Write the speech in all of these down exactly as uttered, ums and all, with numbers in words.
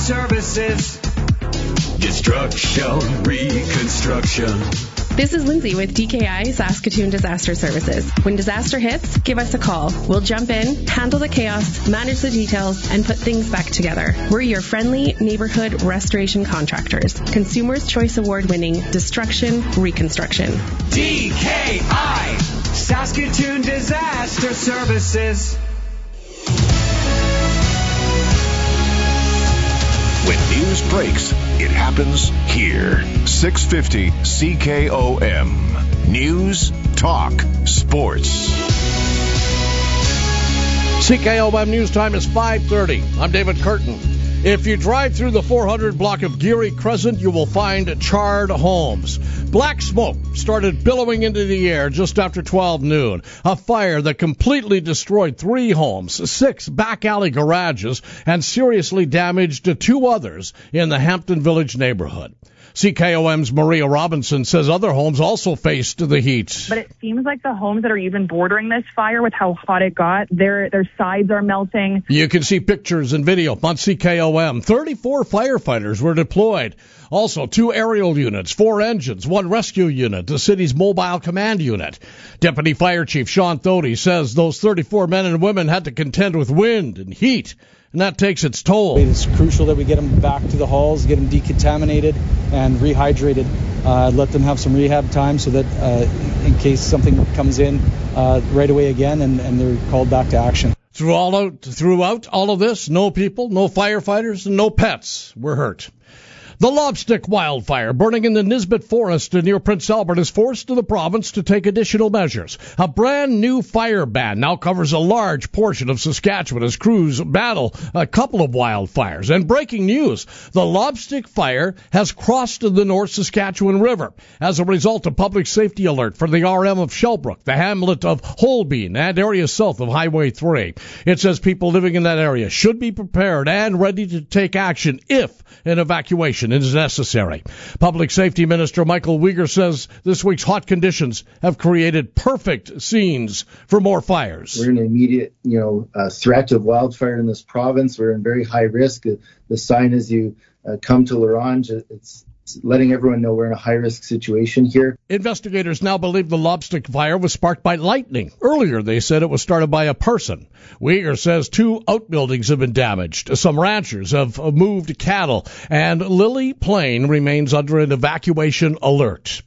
Services. Destruction, reconstruction. This is Lindsay with D K I Saskatoon Disaster Services. When disaster hits, give us a call. We'll jump in, handle the chaos, manage the details, and put things back together. We're your friendly neighborhood restoration contractors. Consumers' Choice Award-winning Destruction Reconstruction. D K I Saskatoon Disaster Services. When news breaks, it happens here. six fifty C K O M. News, talk, sports. C K O M News Time is five thirty. I'm David Curtin. If you drive through the four hundred block of Geary Crescent, you will find charred homes. Black smoke started billowing into the air just after twelve noon. A fire that completely destroyed three homes, six back alley garages, and seriously damaged two others in the Hampton Village neighborhood. C K O M's Maria Robinson says other homes also faced the heat. But it seems like the homes that are even bordering this fire, with how hot it got, their their sides are melting. You can see pictures and video on C K O M. thirty-four firefighters were deployed. Also, two aerial units, four engines, one rescue unit, the city's mobile command unit. Deputy Fire Chief Sean Thody says those thirty-four men and women had to contend with wind and heat, and that takes its toll. It's crucial that we get them back to the halls, get them decontaminated and rehydrated, uh, let them have some rehab time so that uh, in case something comes in uh, right away again and, and they're called back to action. Through all out, throughout all of this, no people, no firefighters, and no pets were hurt. The Lobstick wildfire burning in the Nisbet Forest near Prince Albert has forced the province to take additional measures. A brand new fire ban now covers a large portion of Saskatchewan as crews battle a couple of wildfires. And breaking news, the Lobstick fire has crossed the North Saskatchewan River as a result of public safety alert for the R M of Shellbrook, the hamlet of Holbein, and areas south of Highway three. It says people living in that area should be prepared and ready to take action if an evacuation is necessary. Public Safety Minister Michael Uyghur says this week's hot conditions have created perfect scenes for more fires. We're in an immediate, you know, uh, threat of wildfire in this province. We're in very high risk. The sign as you uh, come to L'Orange, it's letting everyone know we're in a high-risk situation here. Investigators now believe the Lobstick fire was sparked by lightning. Earlier, they said it was started by a person. Uyghur says two outbuildings have been damaged. Some ranchers have moved cattle, and Lily Plain remains under an evacuation alert.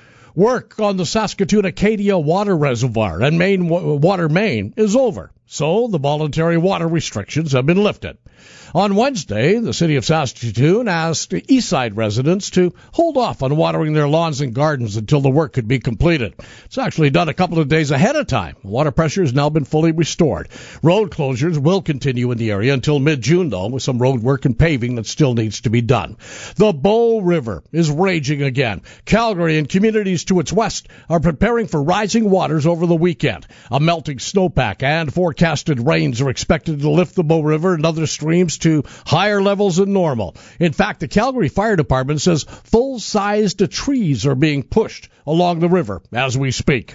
Work on the Saskatoon Acadia water reservoir and main water main is over, so the voluntary water restrictions have been lifted. On Wednesday, the city of Saskatoon asked Eastside residents to hold off on watering their lawns and gardens until the work could be completed. It's actually done a couple of days ahead of time. Water pressure has now been fully restored. Road closures will continue in the area until mid-June, though, with some road work and paving that still needs to be done. The Bow River is raging again. Calgary and communities to its west are preparing for rising waters over the weekend. A melting snowpack and forecasted rains are expected to lift the Bow River and other streams to higher levels than normal. In fact, the Calgary Fire Department says full-sized trees are being pushed along the river as we speak.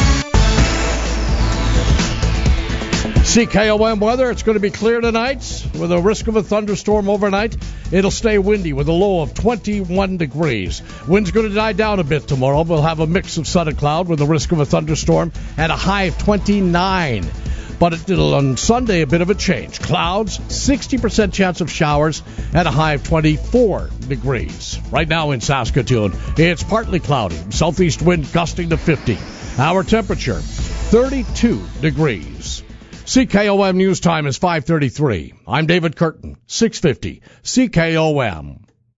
C K O M weather, it's going to be clear tonight with a risk of a thunderstorm overnight. It'll stay windy with a low of twenty-one degrees. Wind's going to die down a bit tomorrow. We'll have a mix of sun and cloud with a risk of a thunderstorm and a high of twenty-nine. But it'll, on Sunday, a bit of a change. Clouds, sixty percent chance of showers, and a high of twenty-four degrees. Right now in Saskatoon, it's partly cloudy. Southeast wind gusting to fifty. Our temperature, thirty-two degrees. C K O M News Time is five thirty-three. I'm David Curtin, six fifty C K O M.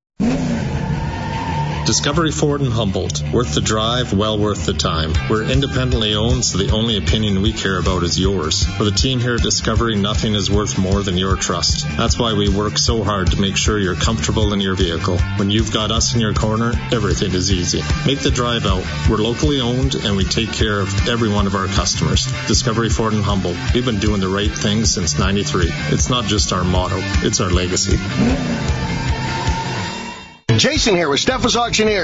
Discovery Ford in Humboldt. Worth the drive, well worth the time. We're independently owned, so the only opinion we care about is yours. For the team here at Discovery, nothing is worth more than your trust. That's why we work so hard to make sure you're comfortable in your vehicle. When you've got us in your corner, everything is easy. Make the drive out. We're locally owned, and we take care of every one of our customers. Discovery Ford in Humboldt. We've been doing the right thing since ninety-three. It's not just our motto, it's our legacy. Jason here with Steffes Auctioneer.